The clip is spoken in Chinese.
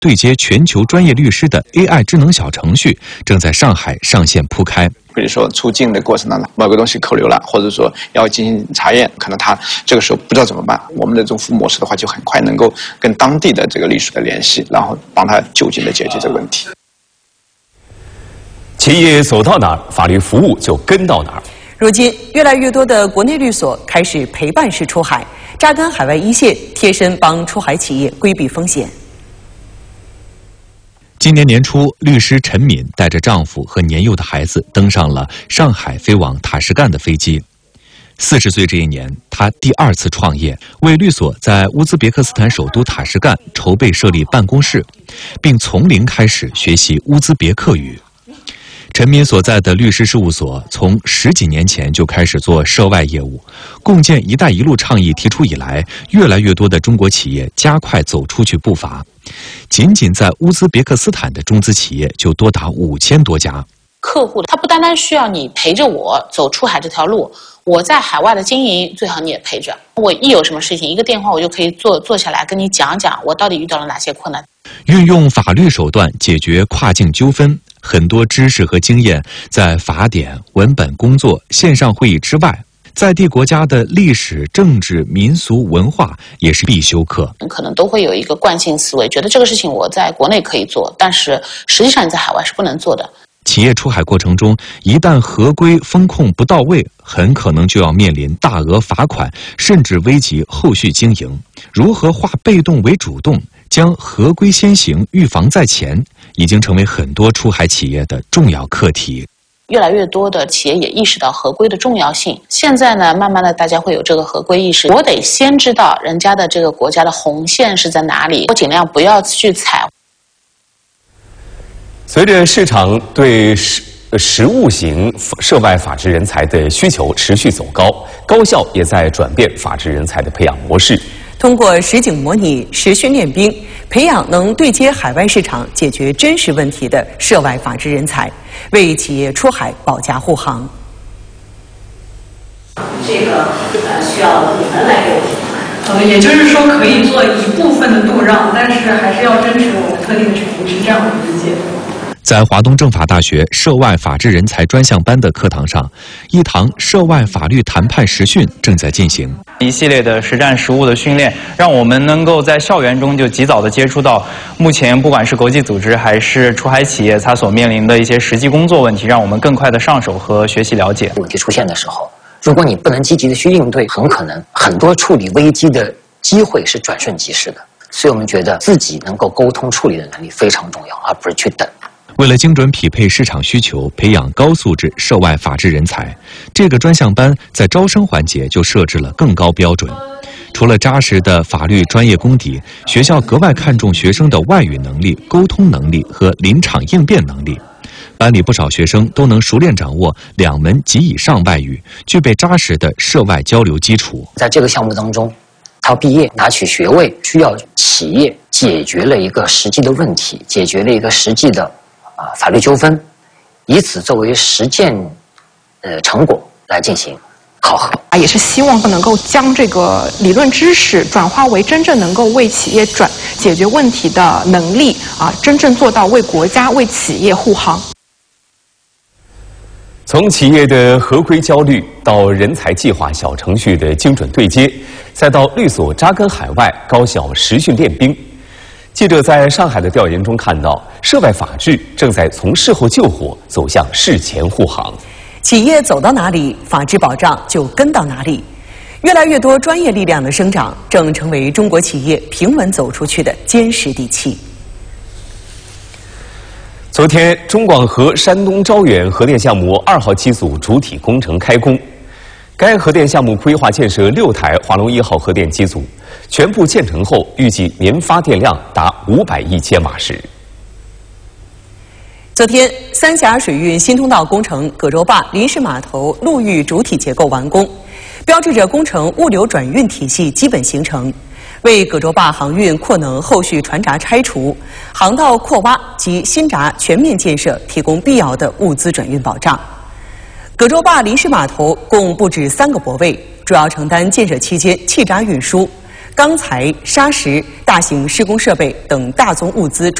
对接全球专业律师的 AI 智能小程序正在上海上线铺开。 比如说出境的过程当中，某个东西扣留了，或者说要进行查验，可能他这个时候不知道怎么办。我们的这种服务模式的话，就很快能够跟当地的这个律师的联系，然后帮他就近的解决这个问题。 企业走到哪儿，法律服务就跟到哪儿。 如今，越来越多的国内律所开始陪伴式出海，扎根海外一线，贴身帮出海企业规避风险。 今年年初，律师陈敏带着丈夫和年幼的孩子登上了上海飞往塔什干的飞机。40岁这一年，她第2次创业，为律所在乌兹别克斯坦首都塔什干筹备设立办公室，并从零开始学习乌兹别克语。陈敏所在的律师事务所从10几年前就开始做涉外业务，共建“一带一路”倡议提出以来，越来越多的中国企业加快走出去步伐。仅仅在乌兹别克斯坦的中资企业就多达5000多家。 客户他不单单需要你陪着我走出海这条路，我在海外的经营最好你也陪着我。一有什么事情，一个电话我就可以坐下来跟你讲讲我到底遇到了哪些困难。 运用法律手段解决跨境纠纷，很多知识和经验在法典、文本工作、线上会议之外。在地国家的历史、政治、民俗、文化也是必修课。 可能都会有一个惯性思维，觉得这个事情我在国内可以做，但是实际上你在海外是不能做的。 企业出海过程中，一旦合规风控不到位，很可能就要面临大额罚款，甚至危及后续经营。如何化被动为主动，将合规先行、预防在前，已经成为很多出海企业的重要课题。 越来越多的企业也意识到合规的重要性。现在呢，慢慢的大家会有这个合规意识。我得先知道人家的这个国家的红线是在哪里，我尽量不要去踩。 随着市场对实务型涉外法治人才的需求持续走高，高校也在转变法治人才的培养模式。 通过实景模拟、实训练兵，培养能对接海外市场、解决真实问题的涉外法治人才，为企业出海保驾护航。 这个需要你们来给我也就是说可以做一部分的度让，但是还是要争取我们特定的权益，是这样的理解。 在华东政法大学涉外法治人才专项班的课堂上，一堂涉外法律谈判实训正在进行。 一系列的实战实务的训练，让我们能够在校园中就及早的接触到目前不管是国际组织还是出海企业它所面临的一些实际工作问题，让我们更快的上手和学习了解。 问题出现的时候，如果你不能积极的去应对，很可能很多处理危机的机会是转瞬即逝的。所以我们觉得自己能够沟通处理的能力非常重要，而不是去等。 为了精准匹配市场需求，培养高素质涉外法治人才，这个专项班在招生环节就设置了更高标准。除了扎实的法律专业功底，学校格外看重学生的外语能力、沟通能力和临场应变能力。班里不少学生都能熟练掌握2门及以上外语，具备扎实的涉外交流基础。 在这个项目当中，他毕业拿取学位，需要企业解决了一个实际的问题，解决了一个实际的法律纠纷，以此作为实践成果来进行考核。 也是希望能够将这个理论知识转化为真正能够为企业解决问题的能力真正做到为国家、为企业护航。 从企业的合规焦虑到人才计划小程序的精准对接，再到律所扎根海外、高校实训练兵。记者在上海的调研中看到，涉外法治正在从事后救火走向事前护航。 企业走到哪里，法治保障就跟到哪里。越来越多专业力量的生长，正成为中国企业平稳走出去的坚实底气。 昨天，中广核山东招远核电项目2号机组主体工程开工。该核电项目规划建设6台华龙1号核电机组，全部建成后，预计年发电量达500亿千瓦时。 昨天，三峡水运新通道工程葛洲坝临时码头陆域主体结构完工，标志着工程物流转运体系基本形成，为葛洲坝航运扩能后续船闸拆除、航道扩挖及新闸全面建设提供必要的物资转运保障。葛洲坝临时码头共布置3个泊位，主要承担建设期间气闸运输， 钢材、砂石、大型施工设备等大宗物资。